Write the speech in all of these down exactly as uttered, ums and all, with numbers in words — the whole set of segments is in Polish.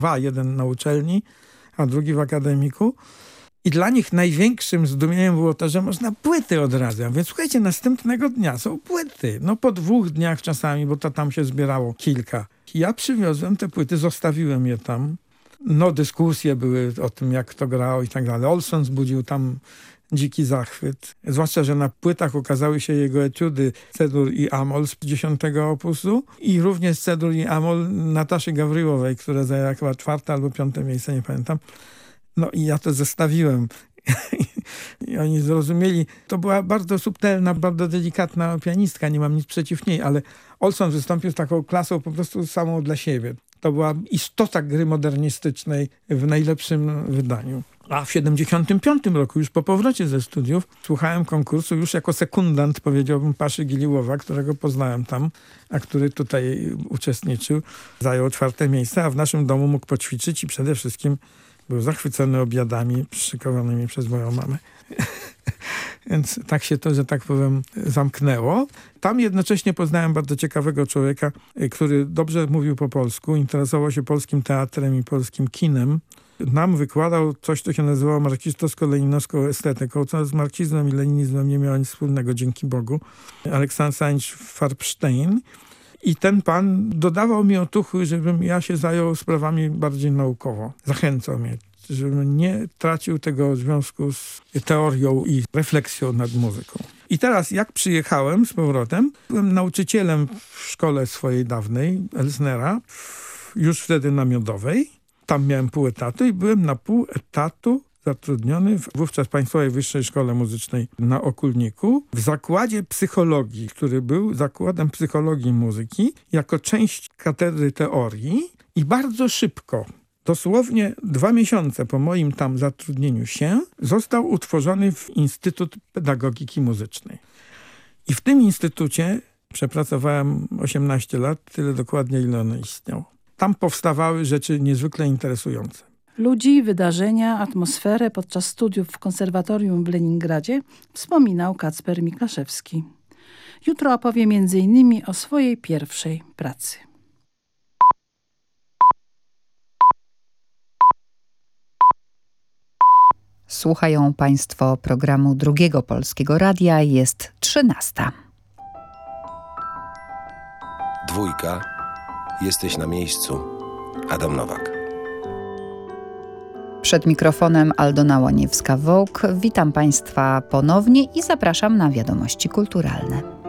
Dwa, jeden na uczelni, a drugi w akademiku. I dla nich największym zdumieniem było to, że można płyty od razu. Więc słuchajcie, następnego dnia są płyty. No po dwóch dniach czasami, bo to tam się zbierało kilka. Ja przywiozłem te płyty, zostawiłem je tam. No dyskusje były o tym, jak to grało i tak dalej. Olson wzbudził tam dziki zachwyt. Zwłaszcza, że na płytach ukazały się jego etiudy C-dur i Amol z dziesiątego opusu i również C-dur i Amol Nataszy Gawryłowej, która zajęła chyba czwarte albo piąte miejsce, nie pamiętam. No i ja to zestawiłem. I oni zrozumieli. To była bardzo subtelna, bardzo delikatna pianistka, nie mam nic przeciw niej, ale Olson wystąpił z taką klasą po prostu samą dla siebie. To była istota gry modernistycznej w najlepszym wydaniu. A w siedemdziesiątym piątym roku, już po powrocie ze studiów, słuchałem konkursu już jako sekundant, powiedziałbym, Paszy Giliłowa, którego poznałem tam, a który tutaj uczestniczył. Zajął czwarte miejsce, a w naszym domu mógł poćwiczyć i przede wszystkim był zachwycony obiadami przygotowanymi przez moją mamę. Więc tak się to, że tak powiem, zamknęło. Tam jednocześnie poznałem bardzo ciekawego człowieka, który dobrze mówił po polsku, interesował się polskim teatrem i polskim kinem. Nam wykładał coś, co się nazywało marksistowsko-leninowską estetyką, co z marksizmem i leninizmem nie miało nic wspólnego, dzięki Bogu. Aleksander Sańcz Farbstein. I ten pan dodawał mi otuchy, żebym ja się zajął sprawami bardziej naukowo. Zachęcał mnie, żebym nie tracił tego związku z teorią i refleksją nad muzyką. I teraz jak przyjechałem z powrotem, byłem nauczycielem w szkole swojej dawnej, Elsnera, już wtedy na Miodowej. Tam miałem pół etatu i byłem na pół etatu zatrudniony w wówczas Państwowej Wyższej Szkole Muzycznej na Okulniku w zakładzie psychologii, który był zakładem psychologii muzyki jako część katedry teorii i bardzo szybko, dosłownie dwa miesiące po moim tam zatrudnieniu się, został utworzony w Instytut Pedagogiki Muzycznej. I w tym instytucie przepracowałem osiemnaście lat, tyle dokładnie, ile on istniał. Tam powstawały rzeczy niezwykle interesujące. Ludzi, wydarzenia, atmosferę podczas studiów w konserwatorium w Leningradzie wspominał Kacper Miklaszewski. Jutro opowie między innymi o swojej pierwszej pracy. Słuchają Państwo programu Drugiego Polskiego Radia. Jest trzynasta. Dwójka. Jesteś na miejscu. Adam Nowak. Przed mikrofonem Aldona Łaniewska-Wołk. Witam Państwa ponownie i zapraszam na wiadomości kulturalne.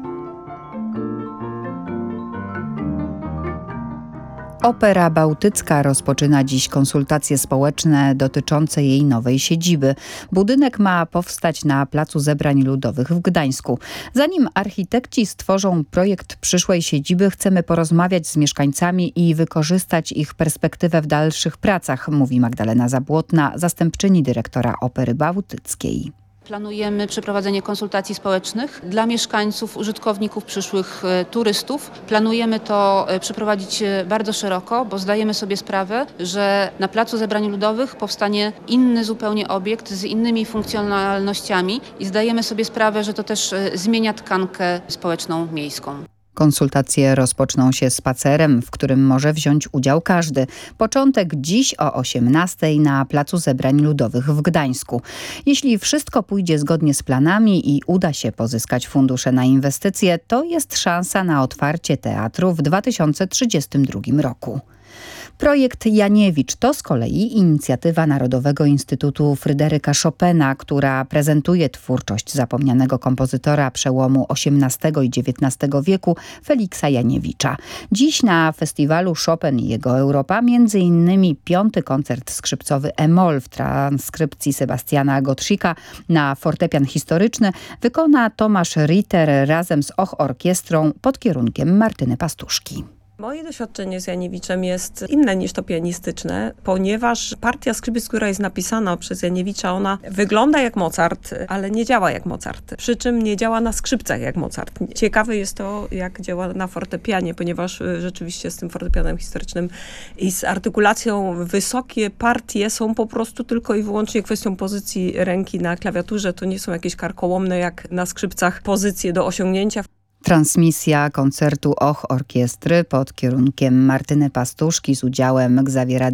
Opera Bałtycka rozpoczyna dziś konsultacje społeczne dotyczące jej nowej siedziby. Budynek ma powstać na Placu Zebrań Ludowych w Gdańsku. Zanim architekci stworzą projekt przyszłej siedziby, chcemy porozmawiać z mieszkańcami i wykorzystać ich perspektywę w dalszych pracach, mówi Magdalena Zabłotna, zastępczyni dyrektora Opery Bałtyckiej. Planujemy przeprowadzenie konsultacji społecznych dla mieszkańców, użytkowników, przyszłych e, turystów. Planujemy to e, przeprowadzić bardzo szeroko, bo zdajemy sobie sprawę, że na Placu Zebrań Ludowych powstanie inny zupełnie obiekt z innymi funkcjonalnościami i zdajemy sobie sprawę, że to też e, zmienia tkankę społeczną miejską. Konsultacje rozpoczną się spacerem, w którym może wziąć udział każdy. Początek dziś o osiemnastej na Placu Zebrań Ludowych w Gdańsku. Jeśli wszystko pójdzie zgodnie z planami i uda się pozyskać fundusze na inwestycje, to jest szansa na otwarcie teatru w dwa tysiące trzydziestym drugim roku. Projekt Janiewicz to z kolei inicjatywa Narodowego Instytutu Fryderyka Chopina, która prezentuje twórczość zapomnianego kompozytora przełomu osiemnastego i dziewiętnastego wieku Feliksa Janiewicza. Dziś na festiwalu Chopin i jego Europa między innymi piąty koncert skrzypcowy E-moll w transkrypcji Sebastiana Gottschika na fortepian historyczny wykona Tomasz Ritter razem z Och Orkiestrą pod kierunkiem Martyny Pastuszki. Moje doświadczenie z Janiewiczem jest inne niż to pianistyczne, ponieważ partia skrzypiec, która jest napisana przez Janiewicza, ona wygląda jak Mozart, ale nie działa jak Mozart. Przy czym nie działa na skrzypcach jak Mozart. Ciekawe jest to, jak działa na fortepianie, ponieważ rzeczywiście z tym fortepianem historycznym i z artykulacją wysokie partie są po prostu tylko i wyłącznie kwestią pozycji ręki na klawiaturze. To nie są jakieś karkołomne jak na skrzypcach pozycje do osiągnięcia. Transmisja koncertu Och Orkiestry pod kierunkiem Martyny Pastuszki z udziałem Xaviera